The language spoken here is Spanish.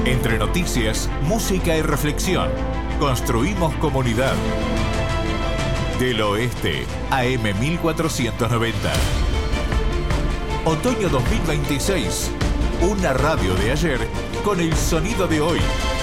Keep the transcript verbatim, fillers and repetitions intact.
Entre noticias, música y reflexión, construimos comunidad. Del Oeste, A M mil cuatrocientos noventa. Otoño dos mil veintiséis. Una radio de ayer con el sonido de hoy.